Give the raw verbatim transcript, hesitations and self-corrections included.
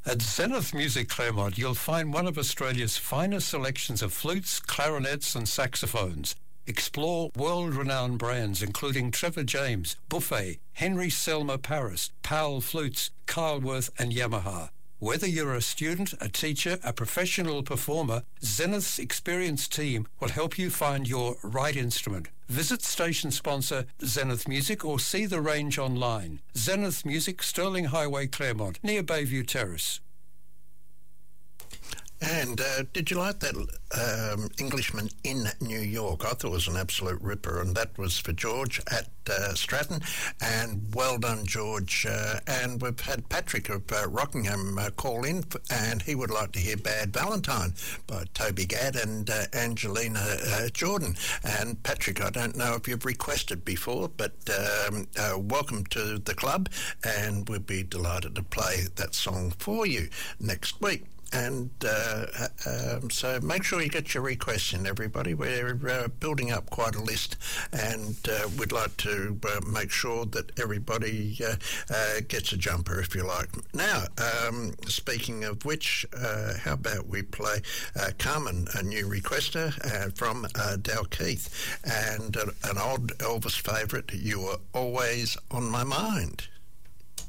At Zenith Music Claremont, you'll find one of Australia's finest selections of flutes, clarinets and saxophones. Explore world-renowned brands including Trevor James, Buffet, Henry Selmer Paris, Powell Flutes, Kyleworth and Yamaha. Whether you're a student, a teacher, a professional performer, Zenith's experienced team will help you find your right instrument. Visit station sponsor Zenith Music or see the range online. Zenith Music, Sterling Highway, Claremont, near Bayview Terrace. And uh, did you like that um, Englishman in New York? I thought it was an absolute ripper, and that was for George at uh, Stratton. And well done, George. Uh, and we've had Patrick of uh, Rockingham uh, call in, f- and he would like to hear Bad Valentine by Toby Gadd and uh, Angelina uh, Jordan. And Patrick, I don't know if you've requested before, but um, uh, welcome to the club, and we'd be delighted to play that song for you next week. And uh, um, so make sure you get your requests in, everybody. We're uh, building up quite a list, and uh, we'd like to uh, make sure that everybody uh, uh, gets a jumper, if you like. Now, um, speaking of which, uh, how about we play uh, Carmen, a new requester uh, from uh, Dalkeith, and uh, an old Elvis favourite, You Were Always on My Mind.